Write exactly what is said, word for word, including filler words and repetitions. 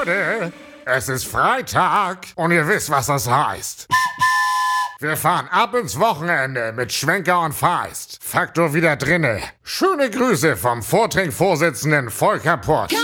Leute, es ist Freitag und ihr wisst, was das heißt. Wir fahren ab ins Wochenende mit Schwenker und Feist. Faktor wieder drinne. Schöne Grüße vom Vortrinkvorsitzenden Volker Potsch.